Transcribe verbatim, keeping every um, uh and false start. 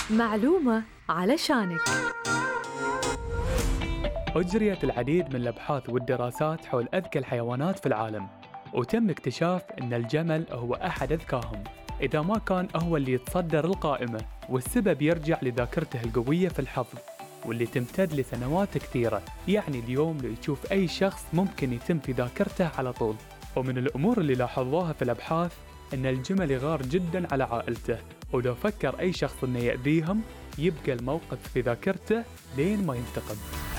معلومة علشانك. أجريت العديد من الأبحاث والدراسات حول أذكى الحيوانات في العالم، وتم اكتشاف أن الجمل هو أحد أذكاهم، إذا ما كان هو اللي يتصدر القائمة، والسبب يرجع لذاكرته القوية في الحفظ واللي تمتد لسنوات كثيرة. يعني اليوم لو يشوف أي شخص ممكن يتم في ذاكرته على طول. ومن الأمور اللي لاحظوها في الأبحاث أن الجمل يغار جداً على عائلته، ولو فكر أي شخص أنه يأذيهم يبقى الموقف في ذاكرته لين ما ينتقم.